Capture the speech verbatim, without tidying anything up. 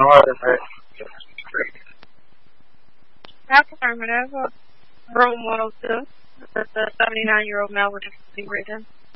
Affirmative. Room one oh two. The seventy-nine-year-old male with disability written.